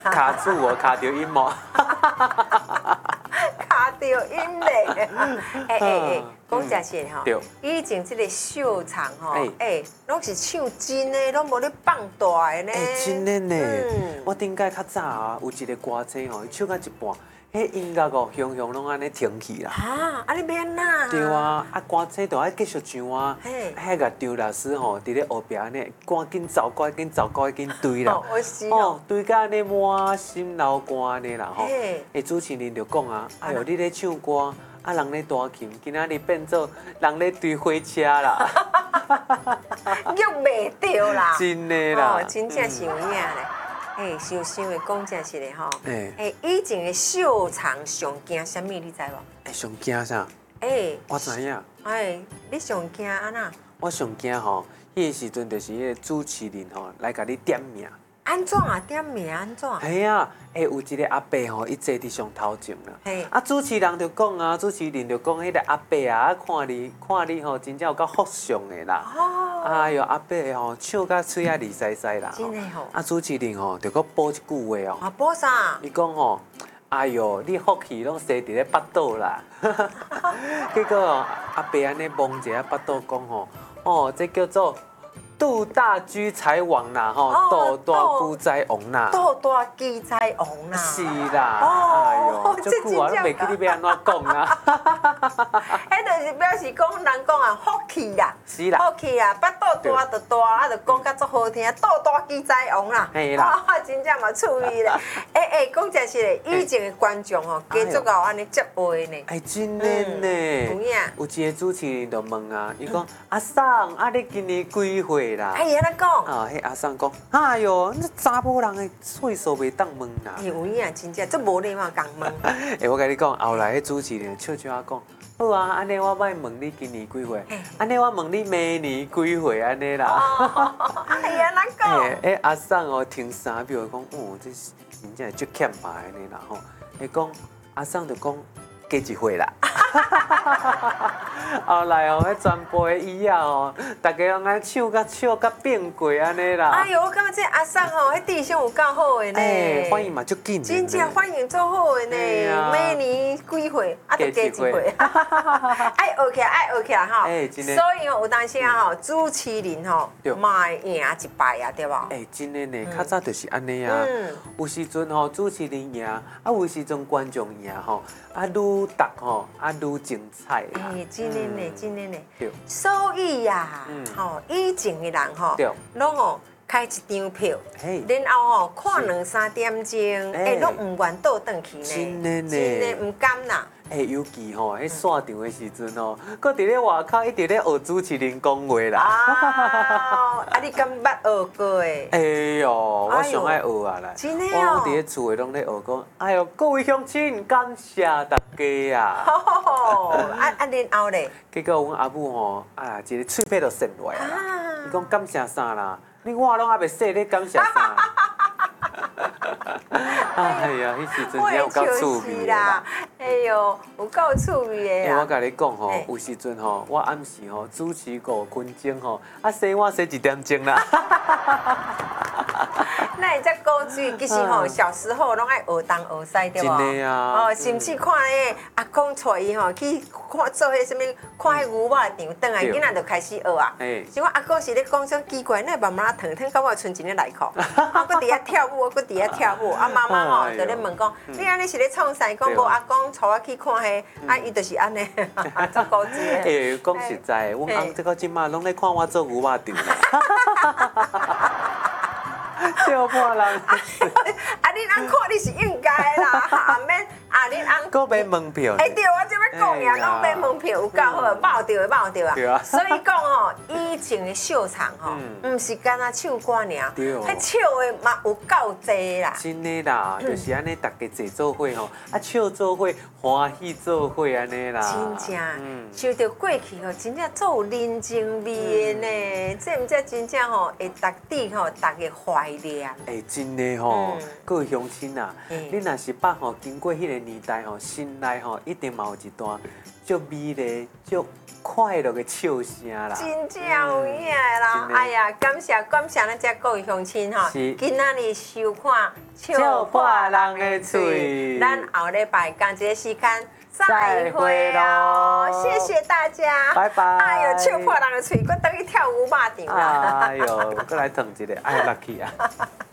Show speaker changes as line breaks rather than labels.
卡住我，卡到音幕。
卡到音嘞！讲真实吼，以前这个秀场吼，拢是唱真的，拢无咧放大的呢。
真的呢，我顶届较早啊，有一个歌星吼，唱到一半。迄音乐哦，雄雄拢安尼停去啦。
你免哪？
对啊，歌星就爱继续唱啊。迄个张老师吼，伫咧后壁安尼，赶紧走，赶紧走，赶紧堆啦。堆甲安尼满心流歌安尼啦吼。主持人就讲啊，哎哟，你咧唱歌，人咧弹琴，今仔日变做人咧堆火车啦。
约袂着啦。
真的啦。
真正是有影咧。想的讲真是的吼，以前的秀场上惊什么，你知无？
上惊啥？我知影。
你上惊安那？
我上惊吼，迄个时阵就是迄个主持人吼来甲你点名。
安怎啊？点名安怎？
系啊，有一个阿伯吼，伊坐伫上头前啦。主持人就讲啊，主持人就讲，迄个阿伯啊，看你吼，真正有够福相的啦。哎哟，阿伯吼，唱甲嘴啊利塞塞啦。
真的吼。
主持人吼，就搁补一句话哦。
补啥？
伊讲吼，哎哟，你福气拢生伫咧腹肚啦。结果哦，阿伯安尼摸一下腹肚讲吼，这叫做。度大居财王啦，吼，度大居财王啦，
度大居财王啦，
是啦，哎呦，这句话都袂记你要安怎讲啊？
迄就是表示讲人讲啊，福气啦，
是啦，
福气啦，腹肚大就大，就讲甲足好听，度大居财王啦，
系啦，
真正嘛趣味咧。讲真是咧，以前的观众吼，加足够安尼接话呢。
真的呢，
有影。
有一个主持人就问啊，伊讲阿桑，你今年几岁啦？
安怎讲？
迄阿桑讲，哎哟，这查某人的岁数袂当问啦。
有影真正，这无礼貌讲问。
我甲你讲，后来迄主持人笑笑啊讲，好啊，安尼我莫问你今年几岁，安尼我问你明年几岁安尼啦。
安怎讲？
阿桑哦，听3秒讲，这真正足欠牌安尼啦吼。伊讲阿桑就讲加一岁啦。后来哦，迄全部的椅仔哦，大家用安唱甲变过安尼啦。
哎哟，我感觉这阿桑吼，迄弟兄有够好的呢。
反应嘛足紧。
真正反应足好的呢。每年几岁，就加一岁。爱学起来，爱学起来哈。所以有当时啊吼，主持人吼，嘛会赢一摆啊，对无？
真的呢，较早就是安尼啊。有时阵吼，主持人赢，有时阵观众赢吼，愈逐吼，愈精彩啦。
真的呢，真的呢。所以呀，以前的人吼，拢吼开一张票，然后吼看2-3点钟，拢唔愿倒转去呢。
真的呢，
真的唔甘啦。
尤其吼，迄线场的时阵吼，搁伫咧外口一直咧学主持人讲话啦。
你敢捌学过诶？
哎呦，我上爱学啊啦！
真的哦，
我伫咧厝诶拢咧学讲，哎呦，各位乡亲，感谢大家啊！
然后咧？
结果阮阿母吼，一个喙皮就扇落来啦。伊讲感谢啥啦？你我拢还袂说你感谢啥？哎呀，迄时阵真有够趣味啦！
哎呦，有够趣味的
我甲你讲吼，有时阵吼，我暗时吼主持5分钟吼，洗碗洗1点钟啦。
那会遮古锥，其实吼小时候拢爱学东学西，对无？
真的啊！
甚至看迄阿公带伊吼去看做迄什么，看迄牛肉场，转来囡仔就开始学啊。结果阿公是咧讲说奇怪，那慢慢腾腾，到我剩一个内裤，啊，搁伫遐跳舞，搁伫遐跳舞，啊，妈妈吼就咧问讲，你安尼是咧创啥？讲无阿公带我去看迄，伊就是安尼，做古锥。
讲实在，阮翁这个即马拢咧看我做牛肉场。笑破人！
你翁看你是应该啦，免你翁。
搁买门票。
对，我这要讲呀，拢买门票有够好，报着啊。所以讲吼，以前的秀场吼，唔是干那唱歌尔，迄笑的嘛有够济啦。
真的啦，就是安尼，大家坐做伙吼，笑做伙，欢喜做伙安尼啦。
真正，想到过去吼，真正做有人情味的呢，这真正吼会值吼，大家怀念。
真的吼，各位乡亲啊，你若是捌吼经过迄个年代吼，心内吼一定嘛有一段足美丽、足快乐的笑声啦。
真正有影的啦！哎呀，感谢咱遮各位乡亲吼，今仔日收看
笑破人的嘴，
咱后礼拜同一个时间再会咯！谢谢大家，
拜拜。
哎呦，笑破人的嘴，我等于跳舞马场啦！
哎呦，过来烫一个，哎，落去啊！